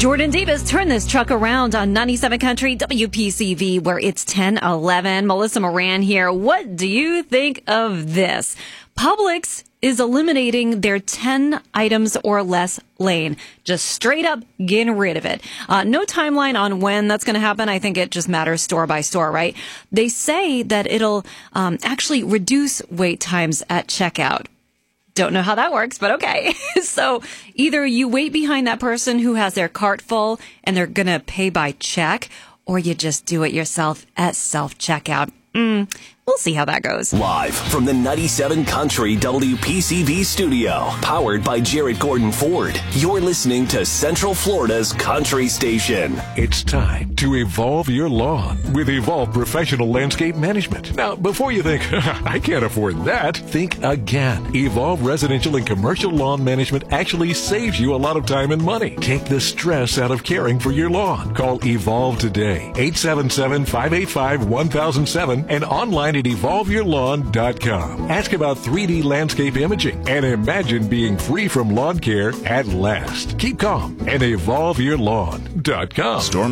Jordan Davis, turn this truck around on 97 Country WPCV, where it's 10:11. Melissa Moran here. What do you think of this? Publix is eliminating their 10 items or less lane. Just straight up getting rid of it. No timeline on when that's going to happen. I think it just matters store by store, right? They say that it'll actually reduce wait times at checkout. Don't know how that works, but okay. So either you wait behind that person who has their cart full and they're going to pay by check, or you just do it yourself at self-checkout. We'll see how that goes. Live from the 97 Country WPCV studio, powered by Jarrett Gordon Ford, you're listening to Central Florida's Country Station. It's time to evolve your lawn with Evolve Professional Landscape Management. Now, before you think, I can't afford that, think again. Evolve Residential and Commercial Lawn Management actually saves you a lot of time and money. Take the stress out of caring for your lawn. Call Evolve today, 877-585-1007, and online at evolveyourlawn.com. Ask about 3D landscape imaging and imagine being free from lawn care at last. Keep calm and evolveyourlawn.com.